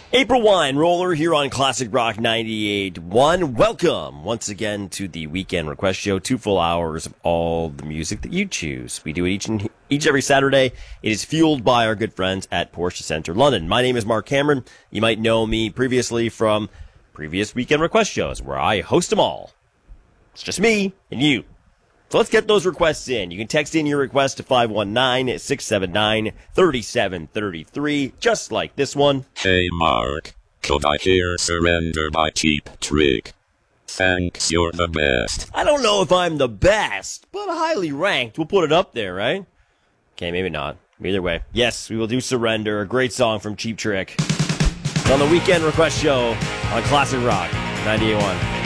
April Wine Roller here on Classic Rock 98.1. Welcome once again to the Weekend Request Show. 2 full hours of all the music that you choose. We do it each every Saturday. It is fueled by our good friends at Porsche Center London. My name is Mark Cameron. You might know me previously from previous Weekend Request shows where I host them all. It's just me and you. So let's get those requests in. You can text in your request to 519-679-3733, just like this one. Hey Mark, could I hear Surrender by Cheap Trick? Thanks, you're the best. I don't know if I'm the best, but highly ranked. We'll put it up there, right? Okay, maybe not. Either way, yes, we will do Surrender, a great song from Cheap Trick. It's on the Weekend Request Show on Classic Rock 98.1.